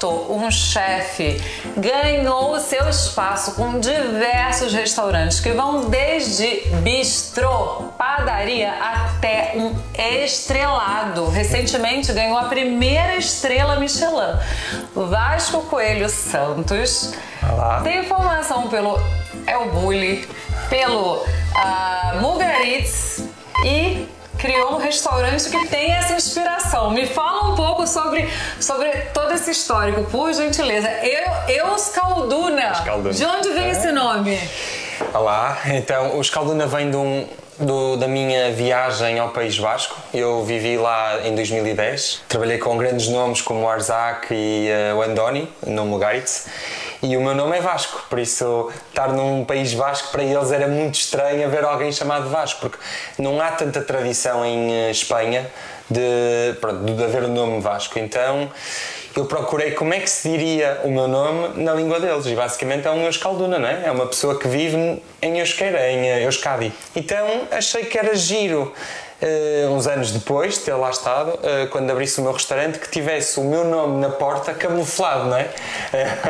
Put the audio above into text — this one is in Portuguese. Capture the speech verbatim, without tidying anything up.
Porto, um chefe ganhou o seu espaço com diversos restaurantes que vão desde bistrô, padaria até um estrelado. Recentemente ganhou a primeira estrela Michelin. Vasco Coelho Santos. Olá. Tem informação pelo El Bulli, pelo uh, Mugaritz e criou um restaurante que tem essa inspiração. Me fala um pouco sobre, sobre todo esse histórico, por gentileza. Eu, Euskalduna. Euskalduna. De onde vem é. esse nome? Olá, então o Euskalduna vem de um, do, da minha viagem ao País Vasco. Eu vivi lá em dois mil e dez. Trabalhei com grandes nomes como o Arzac e uh, o Andoni, no Mugaritz. E o meu nome é Vasco, por isso estar num País Vasco para eles era muito estranho haver alguém chamado Vasco, porque não há tanta tradição em Espanha de, pronto, de haver o nome Vasco. Então eu procurei como é que se diria o meu nome na língua deles e basicamente é um Euskalduna, não é? É uma pessoa que vive em Euskera, em Euskadi. Então achei que era giro. Uh, uns anos depois de ter lá estado, uh, quando abrisse o meu restaurante, que tivesse o meu nome na porta camuflado, não é?